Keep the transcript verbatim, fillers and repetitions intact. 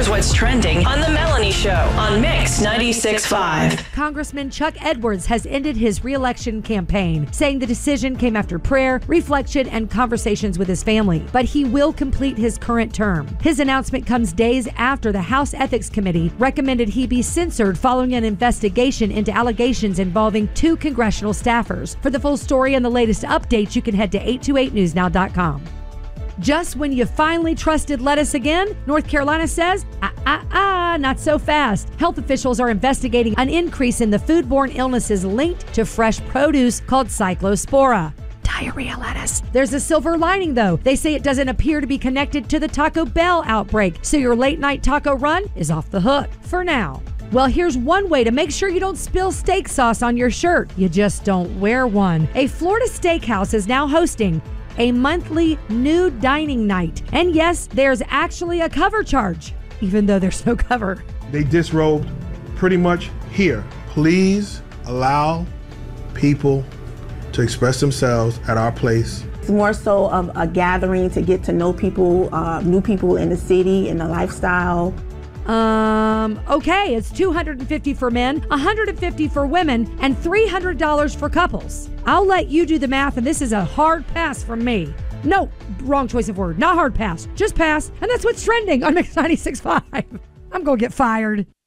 Here's what's trending on The Melanie Show on Mix ninety-six point five. Congressman Chuck Edwards has ended his re-election campaign, saying the decision came after prayer, reflection, and conversations with his family. But he will complete his current term. His announcement comes days after the House Ethics Committee recommended he be censored following an investigation into allegations involving two congressional staffers. For the full story and the latest updates, you can head to eight two eight news now dot com. Just when you finally trusted lettuce again, North Carolina says, ah, ah, ah, not so fast. Health officials are investigating an increase in the foodborne illnesses linked to fresh produce called Cyclospora. Diarrhea lettuce. There's a silver lining, though. They say it doesn't appear to be connected to the Taco Bell outbreak, so your late night taco run is off the hook for now. Well, here's one way to make sure you don't spill steak sauce on your shirt. You just don't wear one. A Florida steakhouse is now hosting a monthly nude dining night. And yes, there's actually a cover charge, even though there's no cover. They disrobed pretty much here. Please allow people to express themselves at our place. It's more so of a gathering to get to know people, uh, new people in the city and the lifestyle. Um, okay, it's two hundred fifty dollars for men, one hundred fifty dollars for women, and three hundred dollars for couples. I'll let you do the math, and this is a hard pass from me. No, wrong choice of word. Not hard pass, just pass, and that's what's trending on Mix ninety-six point five. I'm gonna get fired.